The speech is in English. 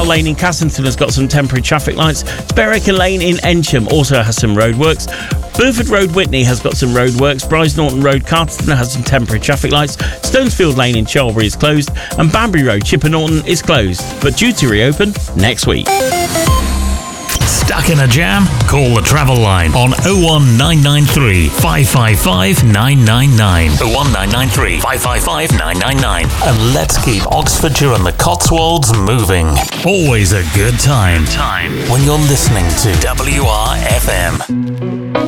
Bell Lane in Cassington has got some temporary traffic lights. Sperrica Lane in Ensham also has some roadworks. Burford Road Witney has got some roadworks. Bryce Norton Road Carterton has some temporary traffic lights. Stonesfield Lane in Charlbury is closed. And Banbury Road Chipper Norton is closed, but due to reopen next week. Stuck in a jam? Call the travel line on 01993 555 999. 01993 555 999. And let's keep Oxfordshire and the Cotswolds moving. Always a good time when you're listening to WRFM.